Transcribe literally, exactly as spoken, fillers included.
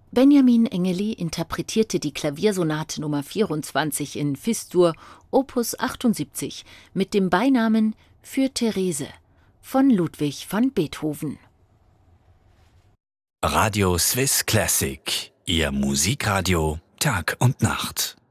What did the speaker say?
Benjamin Engeli interpretierte die Klaviersonate Nummer vierundzwanzig in Fis-Dur, Opus achtundsiebzig, mit dem Beinamen Für Therese von Ludwig van Beethoven. Radio Swiss Classic, Ihr Musikradio Tag und Nacht.